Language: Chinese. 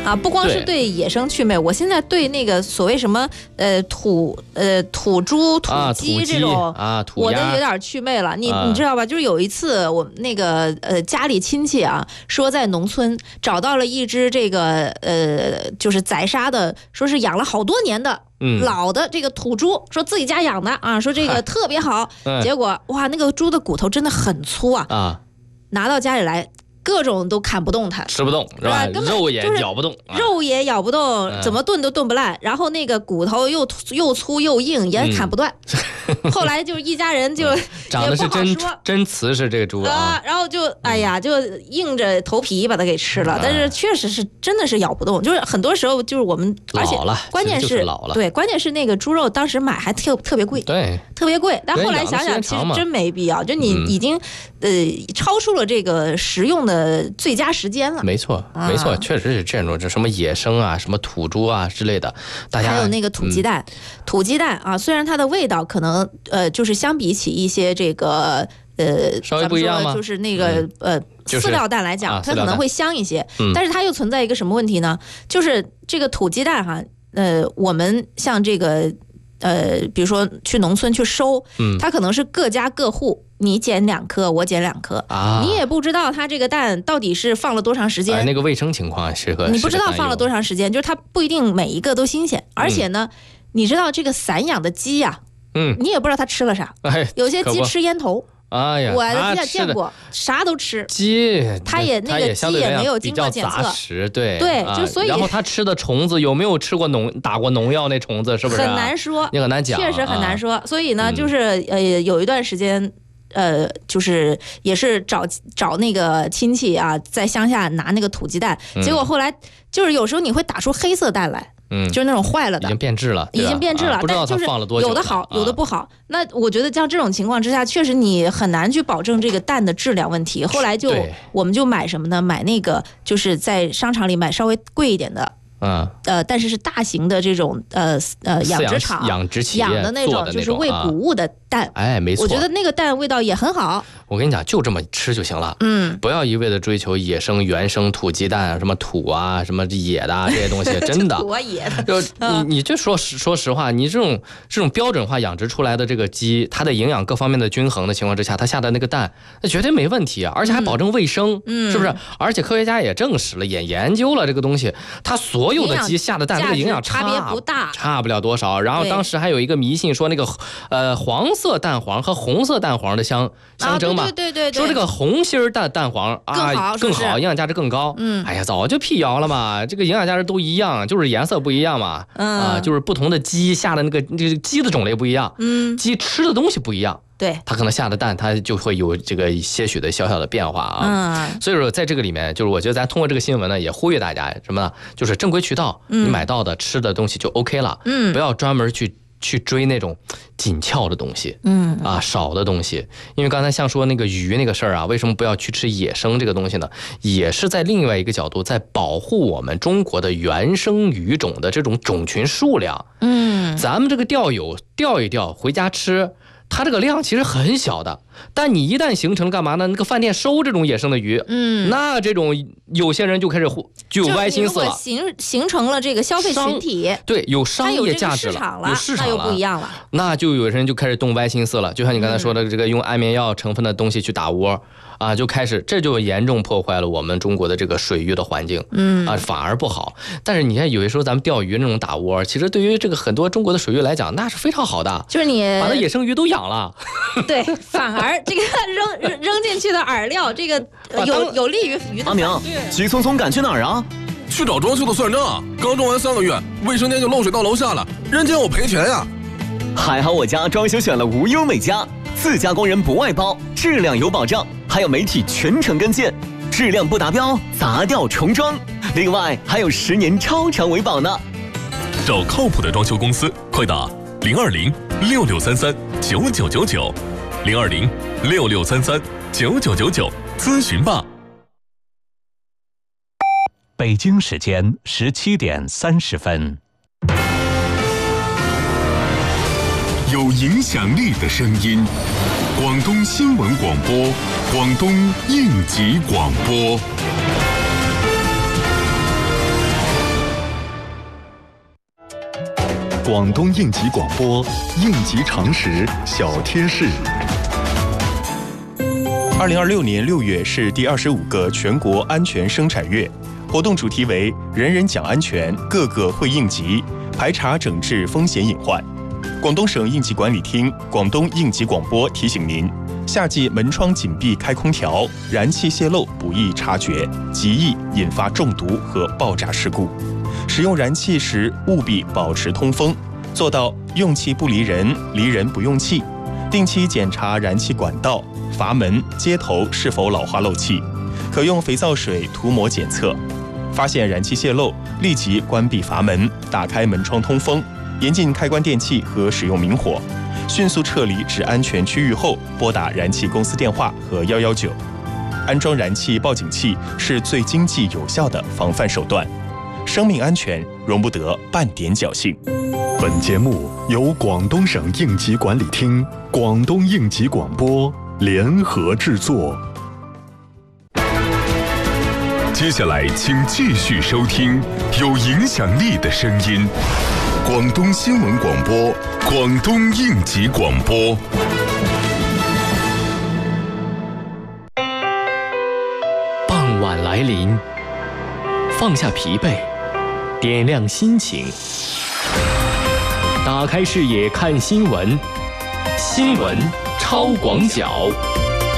啊，不光是对野生趣味，我现在对那个所谓什么土猪、土鸡这种我都有点趣味了。你知道吧？就是有一次我那个家里亲戚啊，说在农村找到了一只这个就是宰杀的，说是养了好多年的。老的这个土猪，说自己家养的啊，说这个特别好，结果哇，那个猪的骨头真的很粗啊，拿到家里来。各种都砍不动它， 吃不动是吧？肉也咬不动， 肉也咬不动，怎么炖都炖不烂。然后那个骨头又粗又硬，也砍不断。后来就一家人就长得是真瓷实这个猪啊， 然后就哎呀，就硬着头皮把它给吃了。但是确实是真的是咬不动，就是很多时候就是我们而且关键是对，关键是那个猪肉当时买还特别贵， 对， 特别贵。但后来想想，其实真没必要，就你已经超出了这个食用的最佳时间了。 没错，确实是这种，这什么野生啊，什么土猪啊之类的，大家还有那个土鸡蛋，土鸡蛋啊，虽然它的味道可能就是相比起一些这个稍微不一样吗？ 就是那个饲料蛋来讲，它可能会香一些，但是它又存在一个什么问题呢？就是这个土鸡蛋哈，我们像这个比如说去农村去收，它可能是各家各户。你捡2颗，我捡2颗，你也不知道它这个蛋到底是放了多长时间， 那个卫生情况适合， 你不知道放了多长时间，就是它不一定每一个都新鲜，而且呢，你知道这个散养的鸡呀，你也不知道它吃了啥，有些鸡吃烟头。 哎呀， 我见过，啥都吃。 鸡， 它也那个鸡也没有经过检测， 对， 就所以。 然后它吃的虫子有没有吃过打过农药？那虫子是不是？ 很难说， 你很难讲， 确实很难说。所以呢，就是有一段时间。就是也是找那个亲戚啊，在乡下拿那个土鸡蛋，结果后来就是有时候你会打出黑色蛋来，就是那种坏了的， 已经变质了， 不知道它放了多久， 有的好，有的不好。那我觉得像这种情况之下，确实你很难去保证这个蛋的质量问题。后来我们就买什么呢？买那个就是在商场里买稍微贵一点的。但是是大型的这种养殖场养殖企业养的那种，就是喂谷物的蛋。 没错， 我觉得那个蛋味道也很好。 我跟你讲，就这么吃就行了。不要一味的追求野生原生土鸡蛋，什么土啊，什么野的这些东西，真的。 多野的。 就你就说实话，你这种标准化养殖出来的这个鸡，它的营养各方面的均衡的情况之下，它下的那个蛋，那绝对没问题啊，而且还保证卫生，是不是？而且科学家也证实了，也研究了这个东西，它所有的鸡下的蛋，这个营养差别不大， 差不了多少。然后当时还有一个迷信说，那个黄色蛋黄和红色蛋黄的相争嘛， 对， 说这个红心蛋黄更好，营养价值更高。哎呀，早就辟谣了嘛，这个营养价值都一样，就是颜色不一样嘛。就是不同的鸡下的那个鸡的种类不一样，鸡吃的东西不一样。对，它可能下的蛋，它就会有这个些许的小小的变化啊。所以说，在这个里面，就是我觉得咱通过这个新闻呢，也呼吁大家什么呢？就是正规渠道，你买到的吃的东西就 OK 了。不要专门去追那种紧俏的东西，少的东西。因为刚才像说那个鱼那个事儿啊，为什么不要去吃野生这个东西呢？也是在另外一个角度，在保护我们中国的原生鱼种的这种种群数量。咱们这个钓友钓一钓回家吃。它这个量其实很小的，但你一旦形成了干嘛呢？那个饭店收这种野生的鱼，那这种有些人就开始就有歪心思了。 形成了这个消费群体， 对，有商业价值了，有市场了， 那又不一样了。 那就有人就开始动歪心思了，就像你刚才说的这个用安眠药成分的东西去打窝啊，就开始这就严重破坏了我们中国的这个水域的环境，反而不好。但是你看，有的时候咱们钓鱼那种打窝，其实对于这个很多中国的水域来讲，那是非常好的， 就是你把那野生鱼都养了， 对，反而这个扔进去的饵料，这个有利于鱼的。 阿明，急匆匆赶去哪儿啊？ 去找装修的算账，刚装完3个月，卫生间就漏水到楼下了，人家我赔钱呀。 还好我家装修选了无忧美家，4家工人不外包，质量有保障，还有媒体全程跟进，质量不达标砸掉重装，另外还有10年超长维保呢。 找靠谱的装修公司，快打020-6633-9999，020-6633-9999，咨询吧。 北京时间17点30分。 有影响力的声音，广东新闻广播，广东应急广播。 广东应急广播应急常识小贴士。 2026年6月是第25个全国安全生产月，活动主题为“人人讲安全，个个会应急，排查整治风险隐患”。广东省应急管理厅、广东应急广播提醒您：夏季门窗紧闭开空调，燃气泄漏不易察觉，极易引发中毒和爆炸事故。使用燃气时务必保持通风，做到用气不离人，离人不用气。定期检查燃气管道、阀门、接头是否老化漏气，可用肥皂水涂抹检测。发现燃气泄漏，立即关闭阀门，打开门窗通风，严禁开关电器和使用明火。迅速撤离至安全区域后，拨打燃气公司电话和119。安装燃气报警器是最经济有效的防范手段。生命安全容不得半点侥幸。 本节目由广东省应急管理厅、广东应急广播联合制作。接下来，请继续收听有影响力的声音——广东新闻广播、广东应急广播。 傍晚来临，放下疲惫，点亮心情，打开视野看新闻，新闻超广角。